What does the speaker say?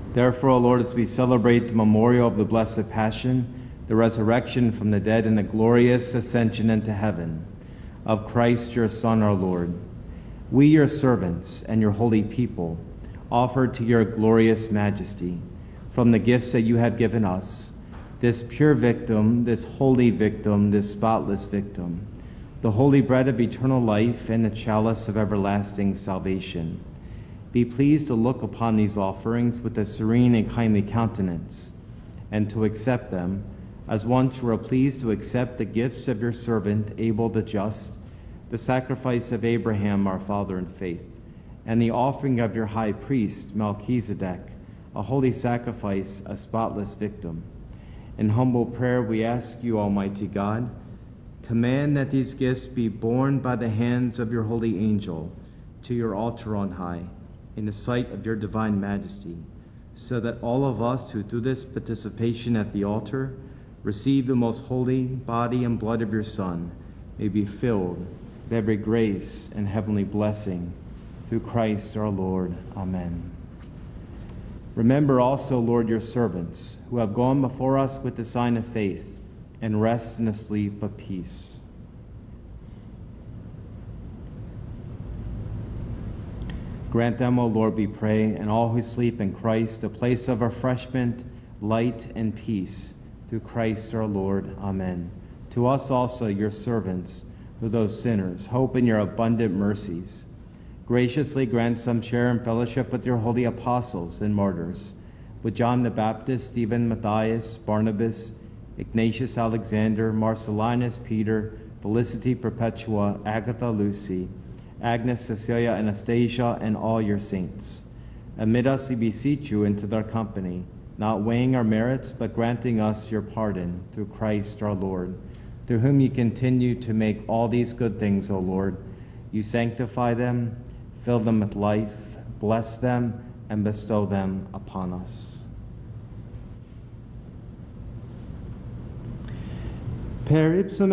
Therefore, O Lord, as we celebrate the memorial of the Blessed Passion, the resurrection from the dead, and the glorious ascension into heaven of Christ, your Son, our Lord, we, your servants and your holy people, offer to your glorious majesty, from the gifts that you have given us, this pure victim, this holy victim, this spotless victim, the holy bread of eternal life and the chalice of everlasting salvation. Be pleased to look upon these offerings with a serene and kindly countenance, and to accept them as once you were pleased to accept the gifts of your servant Abel the just, the sacrifice of Abraham our father in faith, and the offering of your high priest Melchizedek, a holy sacrifice, a spotless victim. In humble prayer we ask you, Almighty God, command that these gifts be borne by the hands of your holy angel to your altar on high, in the sight of your divine majesty, so that all of us who through this participation at the altar receive the most holy body and blood of your Son may be filled with every grace and heavenly blessing through Christ our Lord. Amen. Remember also, Lord, your servants who have gone before us with the sign of faith, and rest in a sleep of peace. Grant them, O Lord, we pray, and all who sleep in Christ, a place of refreshment, light, and peace, through Christ our Lord. Amen. To us also, your servants, who those sinners, hope in your abundant mercies. Graciously grant some share in fellowship with your holy apostles and martyrs, with John the Baptist, Stephen, Matthias, Barnabas, Ignatius, Alexander, Marcellinus, Peter, Felicity, Perpetua, Agatha, Lucy, Agnes, Cecilia, Anastasia, and all your saints. Admit us, we beseech you, into their company, not weighing our merits, but granting us your pardon through Christ our Lord, through whom you continue to make all these good things, O Lord. You sanctify them, fill them with life, bless them, and bestow them upon us. Per ipsum